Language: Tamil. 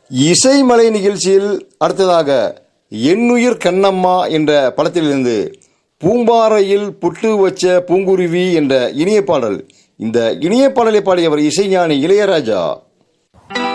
இசைமலை நிகழ்ச்சியில் அடுத்ததாக என்னுயிர் கண்ணம்மா என்ற படத்திலிருந்து பூம்பாறையில் புட்டு வச்ச பூங்குருவி என்ற இனிய பாடல். இந்த இனிய பாடலை பாடியவர் இசைஞானி இளையராஜா.